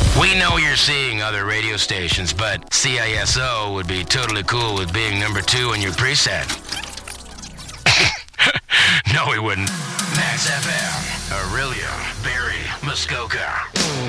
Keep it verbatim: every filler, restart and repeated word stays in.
We know you're seeing other radio stations, but C I S O would be totally cool with being number two in your preset. No, he wouldn't. Max F M, Aurelia, Barry, Muskoka.